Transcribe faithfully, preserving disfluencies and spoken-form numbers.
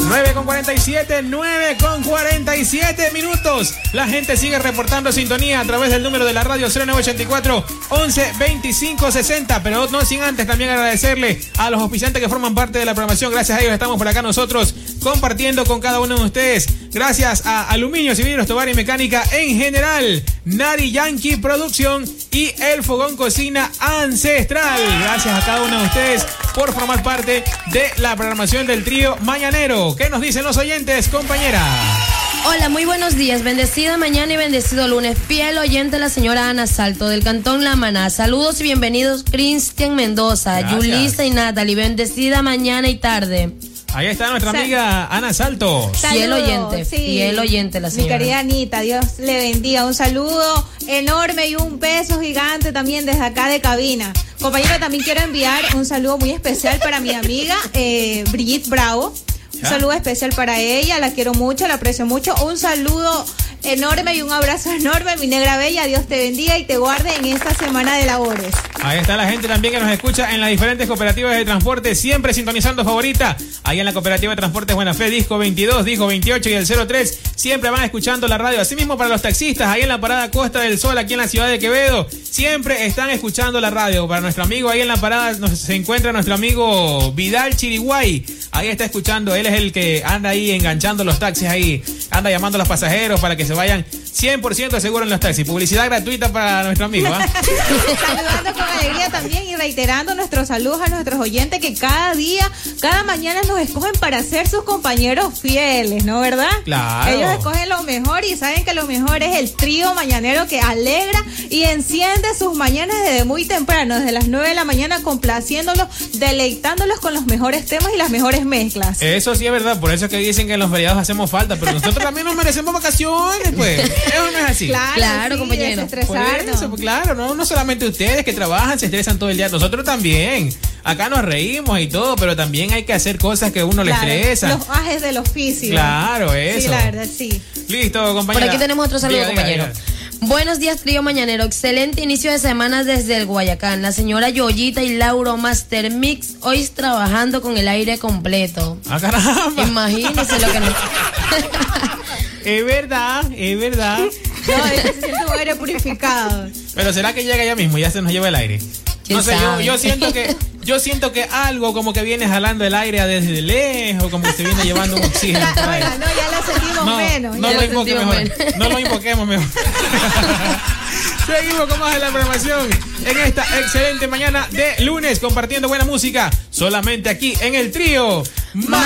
nueve con cuarenta y siete, nueve con cuarenta y siete minutos. La gente sigue reportando sintonía a través del número de la radio cero nueve ochenta y cuatro, once, veinticinco, sesenta. Pero no sin antes también agradecerle a los auspiciantes que forman parte de la programación. Gracias a ellos estamos por acá nosotros compartiendo con cada uno de ustedes. Gracias a Aluminios y Vidrios Tovar y Mecánica en general, Nari Yankee Producción y El Fogón Cocina Ancestral. Gracias a cada uno de ustedes por formar parte de la programación del trío mañanero. ¿Qué nos dicen los oyentes, compañera? Hola, muy buenos días. Bendecida mañana y bendecido lunes. Fiel oyente la señora Ana Salto del Cantón La Maná. Saludos y bienvenidos Cristian Mendoza, Gracias. Yulisa y Natalie. Bendecida mañana y tarde. Ahí está nuestra amiga Ana Salto. Fiel oyente, sí. fiel oyente la señora. Mi querida Anita, Dios le bendiga. Un saludo enorme y un beso gigante también desde acá de cabina. Compañero, también quiero enviar un saludo muy especial para mi amiga eh, Brigitte Bravo. Un ¿Ya? saludo especial para ella, la quiero mucho, la aprecio mucho. Un saludo enorme y un abrazo enorme, mi negra bella. Dios te bendiga y te guarde en esta semana de labores. Ahí está la gente también que nos escucha en las diferentes cooperativas de transporte, siempre sintonizando favorita. Ahí en la cooperativa de transportes Buena Fe, Disco veintidós, Disco veintiocho y el cero tres, siempre van escuchando la radio. Asimismo para los taxistas, ahí en la parada Costa del Sol, aquí en la ciudad de Quevedo, siempre están escuchando la radio. Para nuestro amigo ahí en la parada nos, se encuentra nuestro amigo Vidal Chiriguay. Ahí está escuchando, él es el que anda ahí enganchando los taxis ahí, anda llamando a los pasajeros para que se vayan cien por ciento seguro en los taxis. Publicidad gratuita para nuestro amigo, ¿eh? Saludando con alegría también y reiterando nuestros saludos a nuestros oyentes que cada día, cada mañana nos escogen para ser sus compañeros fieles, ¿no? ¿Verdad? Claro. Ellos escogen lo mejor y saben que lo mejor es el trío mañanero que alegra y enciende sus mañanas desde muy temprano, desde las nueve de la mañana, complaciéndolos, deleitándolos con los mejores temas y las mejores mezclas. Eso sí es verdad, por eso es que dicen que en los feriados hacemos falta, pero nosotros también nos merecemos vacaciones, pues. Eso no es así. Claro, Claro, sí, compañero. Por desestresarnos. eso, pues, claro, no, no solamente ustedes que trabajan, se estresan todo el día, nosotros también. Acá nos reímos y todo, pero también hay que hacer cosas que uno le Claro, estresa. los ajes del oficio. Claro, eso. Sí, la verdad, sí. Listo, compañera. Por aquí tenemos otro saludo, Diga, diga, compañero. diga. Buenos días, trío mañanero. Excelente inicio de semana desde el Guayacán. La señora Yoyita y Lauro Master Mix hoy trabajando con el aire completo. Ah, caramba. Imagínense lo que nos... Es verdad, es verdad. No, este se siente un aire purificado. Pero será que llega ya mismo y ya se nos lleva el aire. ¿Quién No sé, yo, sabe? yo siento que yo siento que algo como que viene jalando el aire desde lejos, como que se viene llevando un oxígeno. Ya, por ahí. bueno, no, ya la sentimos No, menos. no ya lo la invoque sentimos mejor. menos. No lo invoquemos mejor. Seguimos con más de la programación en esta excelente mañana de lunes, compartiendo buena música solamente aquí en el trío.